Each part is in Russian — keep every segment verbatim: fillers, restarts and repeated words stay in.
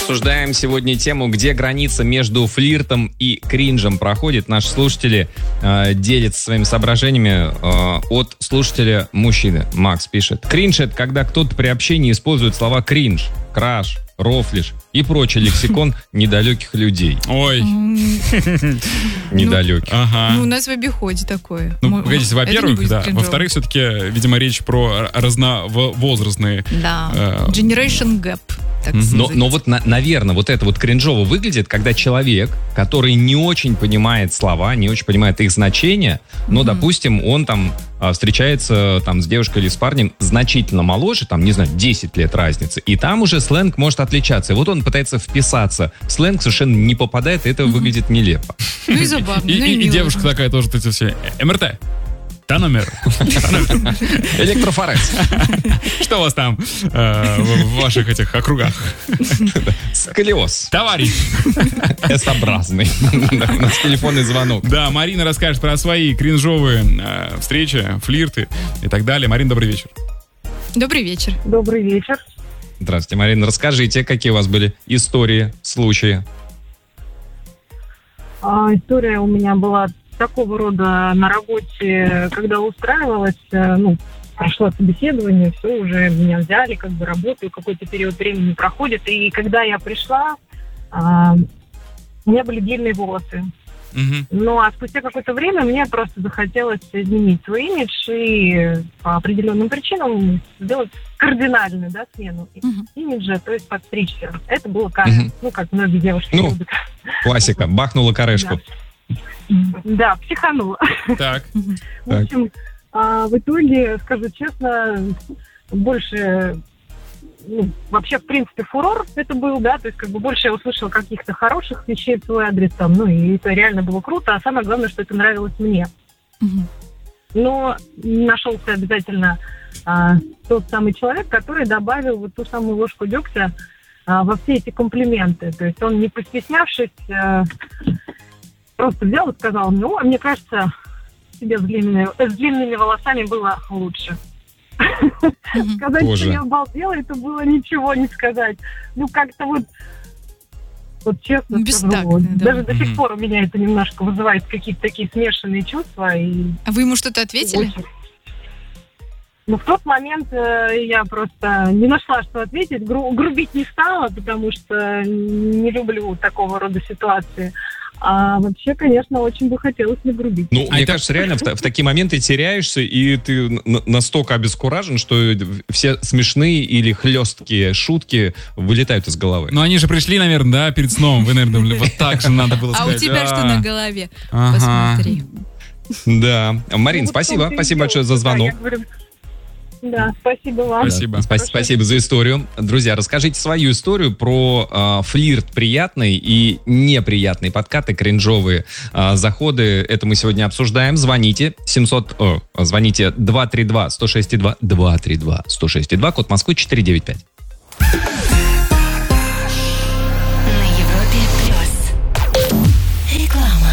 Обсуждаем сегодня тему, где граница между флиртом и кринжем проходит. Наши слушатели э, делятся своими соображениями э, от слушателя мужчины. Макс пишет: кринж — это когда кто-то при общении использует слова кринж, краш, рофлиш и прочий лексикон недалеких людей. Ой. Недалеких. Ага. Ну, у нас в обиходе такое. Ну, погодите, во-первых, да. Во-вторых, все-таки, видимо, речь про разновозрастные. Да. Generation gap. Но, но вот, на, наверное, вот это вот кринжово выглядит, когда человек, который не очень понимает слова, не очень понимает их значение, но, mm-hmm. допустим, он там встречается там с девушкой или с парнем значительно моложе, там, не знаю, десять лет разницы, и там уже сленг может отличаться. И вот он пытается вписаться в сленг, совершенно не попадает, и это mm-hmm. выглядит нелепо. Ну и забавно. И, ну и, и, и девушка такая тоже, эти все, МРТ. Тономер. Электрофорез. Что у вас там э, в ваших этих округах? Сколиоз. Товарищ. С-образный. У нас телефонный звонок. Да, Марина расскажет про свои кринжовые э, встречи, флирты и так далее. Марина, добрый вечер. Добрый вечер. Добрый вечер. Здравствуйте, Марина. Расскажите, какие у вас были истории, случаи? А, история у меня была такого рода на работе, когда устраивалась, ну, прошло собеседование, все, уже меня взяли, как бы работаю, какой-то период времени проходит, и когда я пришла, а, у меня были длинные волосы. Uh-huh. Ну, а спустя какое-то время мне просто захотелось изменить свой имидж и по определенным причинам сделать кардинальную, да, смену uh-huh. имиджа, то есть подстричься. Это было каре, uh-huh. ну, как многие девушки ну, любят. Классика, бахнула корешку. Да. Да, психанула. Так. В общем, а, в итоге, скажу честно, больше, ну, вообще, в принципе, фурор это был, да, то есть, как бы, больше я услышала каких-то хороших вещей в свой адрес, там, ну, и это реально было круто, а самое главное, что это нравилось мне. Угу. Но нашелся обязательно а, тот самый человек, который добавил вот ту самую ложку дегтя а, во все эти комплименты, то есть он, не постеснявшись, а, просто взял и сказал: ну, а мне кажется, тебе с длинными, с длинными волосами было лучше. Mm-hmm. Сказать, Боже. что я обалдела, это было ничего не сказать. Ну, как-то вот, вот честно скажу, вот, да. Даже mm-hmm. до сих пор у меня это немножко вызывает какие-то такие смешанные чувства. И а вы ему что-то ответили? Очень... Ну, в тот момент э, я просто не нашла, что ответить. Гру- грубить не стала, потому что не люблю такого рода ситуации. А вообще, конечно, очень бы хотелось нагрубить. Ну, а мне это... кажется, реально в, в такие моменты теряешься, и ты н- настолько обескуражен, что все смешные или хлесткие шутки вылетают из головы. Ну, они же пришли, наверное, да, перед сном. Вы, наверное, думали, вот так же надо было сказать. А у тебя что на голове? Ага. Посмотри. Да. Марин, Ну, спасибо. вот Спасибо большое за звонок. Да, я говорю, да, спасибо вам. Спасибо. Спа- спасибо за историю. Друзья, расскажите свою историю про э, флирт приятный и неприятные подкаты, кринжовые э, заходы. Это мы сегодня обсуждаем. Звоните семьсот, о, звоните два три два сто шесть два, два три два сто шесть два, код Москвы четыре девять пять. На Европе плюс. Реклама.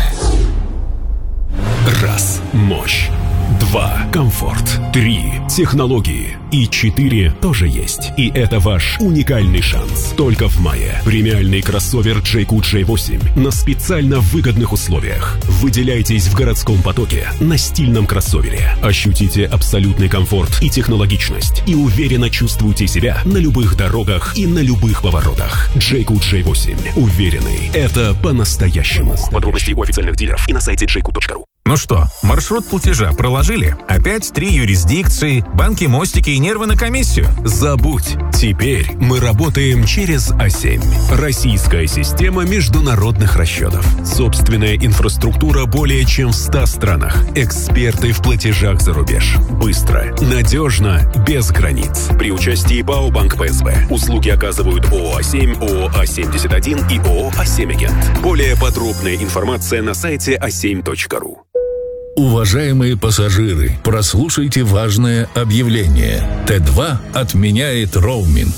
Раз. Мощь. Два. Комфорт. Три. Технологии. И четыре тоже есть. И это ваш уникальный шанс. Только в мае. Премиальный кроссовер джей кью джей восемь на специально выгодных условиях. Выделяйтесь в городском потоке на стильном кроссовере. Ощутите абсолютный комфорт и технологичность. И уверенно чувствуйте себя на любых дорогах и на любых поворотах. джей кью джей восемь. Уверенный. Это по-настоящему. Подробности у официальных дилеров и на сайте джей кью точка ру. Ну что, маршрут платежа проложили? Опять три юрисдикции, банки, мостики и нервы на комиссию? Забудь. Теперь мы работаем через а семь. Российская система международных расчетов. Собственная инфраструктура более чем в ста странах. Эксперты в платежах за рубеж. Быстро, надежно, без границ. При участии БАО Банк ПСБ. Услуги оказывают ООО а семь, ООО а семьдесят один и ООО а семь Агент. Более подробная информация на сайте а семь точка ру. Уважаемые пассажиры, прослушайте важное объявление. Тэ два отменяет роуминг.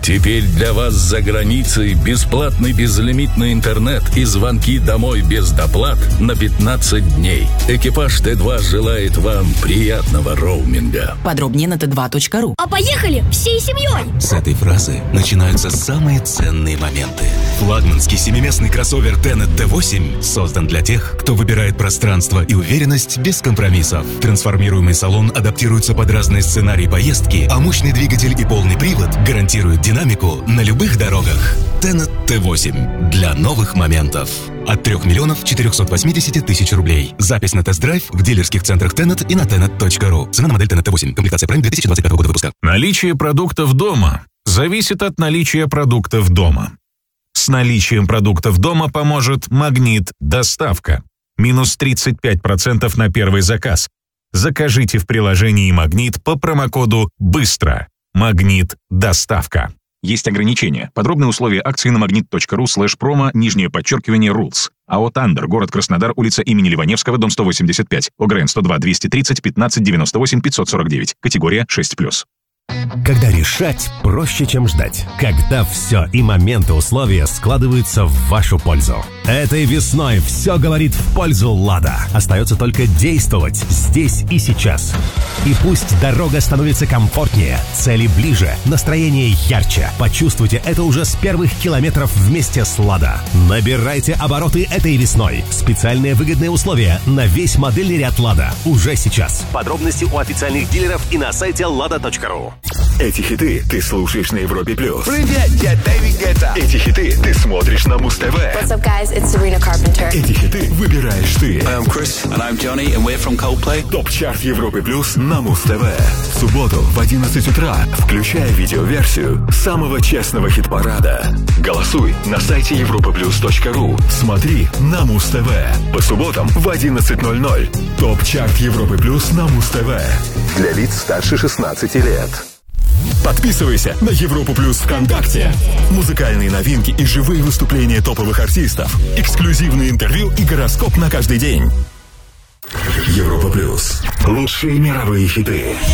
Теперь для вас за границей бесплатный безлимитный интернет и звонки домой без доплат на пятнадцать дней. Экипаж Т два желает вам приятного роуминга. Подробнее на тэ два точка ру. А поехали всей семьей! С этой фразы начинаются самые ценные моменты. Флагманский семиместный кроссовер Tenet тэ восемь создан для тех, кто выбирает пространство и уверенность без компромиссов. Трансформируемый салон адаптируется под разные сценарии поездки, а мощный двигатель и полный привод гарантируют динамику на любых дорогах. Tenet тэ восемь для новых моментов. От трёх миллионов четырёхсот восьмидесяти тысяч рублей. Запись на тест-драйв в дилерских центрах Tenet и на tenet точка ру. Цена на модель Tenet тэ восемь. Комплектация Prime две тысячи двадцать пятого года выпуска. Наличие продуктов дома зависит от наличия продуктов дома. С наличием продуктов дома поможет «Магнит Доставка». Минус тридцать пять процентов на первый заказ. Закажите в приложении «Магнит» по промокоду «Быстро». «Магнит Доставка». Есть ограничения. Подробные условия акции на магнит точка ру слэш промо, нижнее подчеркивание, rules. АО «Тандер», город Краснодар, улица имени Ливаневского, дом сто восемьдесят пять. ОГРН сто два двести тридцать пятнадцать девяносто восемь пятьсот сорок девять. Категория шесть плюс. Когда решать проще, чем ждать. Когда все и моменты условия складываются в вашу пользу. Этой весной все говорит в пользу «Лада». Остается только действовать здесь и сейчас. И пусть дорога становится комфортнее, цели ближе, настроение ярче. Почувствуйте это уже с первых километров вместе с «Лада». Набирайте обороты этой весной. Специальные выгодные условия на весь модельный ряд «Лада» уже сейчас. Подробности у официальных дилеров и на сайте лада точка ру. Эти хиты ты слушаешь на Европе плюс. Привет, я Дэвид Гетта. Эти хиты ты смотришь на Муз-ТВ. What's up, guys? It's Sabrina Carpenter. Эти хиты выбираешь ты. I'm Chris, and I'm Johnny, and we're from Coldplay. Топ-чарт Европы плюс на Муз-ТВ. В субботу в одиннадцать утра включай видеоверсию самого честного хит-парада. Голосуй на сайте европа плюс точка ру. Смотри на Муз-ТВ. По субботам в одиннадцать ноль ноль. Топ-чарт Европы плюс на Муз-ТВ. Для лиц старше шестнадцати лет. Подписывайся на Европу Плюс ВКонтакте. Музыкальные новинки и живые выступления топовых артистов. Эксклюзивные интервью и гороскоп на каждый день. Европа Плюс. Лучшие мировые хиты.